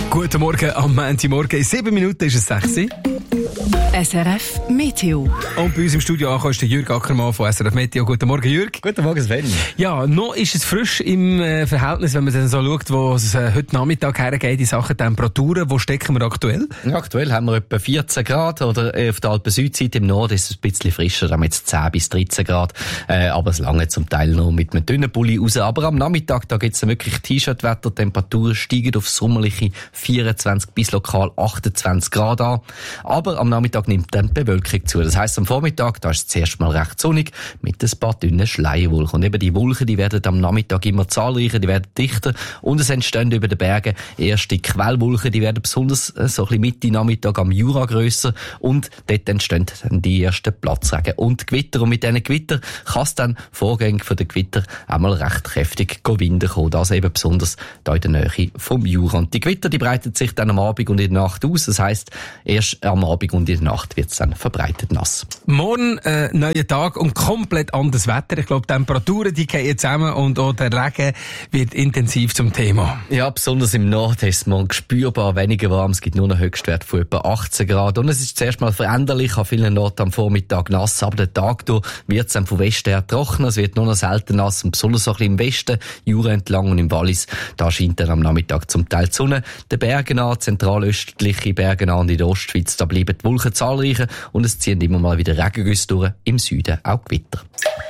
Guten Morgen am Montagmorgen. In 7 Minuten ist es 6 Uhr. SRF Meteo. Und bei uns im Studio angekommen ist der Jürg Ackermann von SRF Meteo. Guten Morgen, Jürg. Guten Morgen, Sven. Ja, noch ist es frisch im Verhältnis, wenn man dann so schaut, wo es heute Nachmittag hergeht in Sachen Temperaturen. Wo stecken wir aktuell? Ja, aktuell haben wir etwa 14 Grad, oder auf der Alpen-Südseite im Norden ist es ein bisschen frischer, da haben wir jetzt 10 bis 13 Grad, aber es lange zum Teil noch mit einem dünnen Pulli raus. Aber am Nachmittag, da gibt's wirklich T-Shirt-Wetter, Temperaturen steigen auf sommerliche 24 bis lokal 28 Grad an. Aber am Nachmittag nimmt dann die Bewölkung zu. Das heisst, am Vormittag, da ist es zuerst mal recht sonnig, mit ein paar dünnen Schleierwolken. Und eben die Wolken, die werden am Nachmittag immer zahlreicher, die werden dichter und es entstehen über den Bergen erste Quellwolken, die werden besonders so ein bisschen Mitte Nachmittag am Jura grösser und dort entstehen dann die ersten Platzregen und Gewitter. Und mit diesen Gewitter kann es dann Vorgänge von den Gewitter einmal recht kräftig Winden kommen. Das eben besonders da in der Nähe vom Jura. Und die Gewitter, die breiten sich dann am Abend und in der Nacht aus. Das heisst, erst am Abend und in der Nacht wird es dann verbreitet nass. Morgen neuer Tag und komplett anderes Wetter. Ich glaube, die Temperaturen, die gehen zusammen und auch der Regen wird intensiv zum Thema. Ja, besonders im Norden ist es morgen spürbar weniger warm. Es gibt nur einen Höchstwert von etwa 18 Grad. Und es ist zuerst mal veränderlich, an vielen Orten am Vormittag nass, aber der Tag durch wird es dann vom Westen her trocken. Es wird nur noch selten nass und besonders so ein bisschen im Westen, Jura entlang und im Wallis, da scheint dann am Nachmittag zum Teil die Sonne. Den Bergen an, zentralöstliche Bergen an und in der Ostschweiz, da bleiben die Wolken zahlreicher und es ziehen immer mal wieder Regengüsse durch, im Süden auch Gewitter.